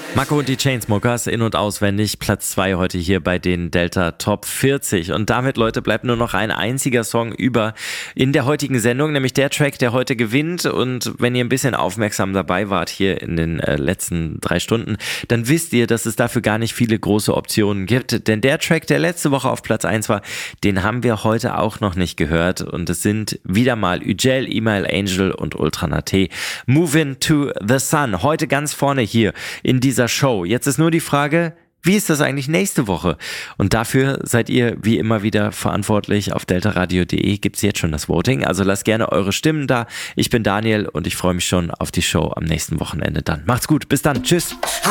Marco und die Chainsmokers in- und auswendig, Platz 2 heute hier bei den Delta Top 40. Und damit, Leute, bleibt nur noch ein einziger Song über in der heutigen Sendung, nämlich der Track, der heute gewinnt. Und wenn ihr ein bisschen aufmerksam dabei wart hier in den letzten 3 Stunden, dann wisst ihr, dass es dafür gar nicht viele große Optionen gibt. Denn der Track, der letzte Woche auf Platz 1 war, den haben wir heute auch noch nicht gehört. Und es sind wieder mal Üjel, Email Angel und Ultra Naté. Moving to the Sun. Heute ganz vorne hier in dieser Show. Jetzt ist nur die Frage, wie ist das eigentlich nächste Woche? Und dafür seid ihr wie immer wieder verantwortlich. Auf deltaradio.de gibt es jetzt schon das Voting. Also lasst gerne eure Stimmen da. Ich bin Daniel und ich freue mich schon auf die Show am nächsten Wochenende dann. Macht's gut, bis dann, tschüss.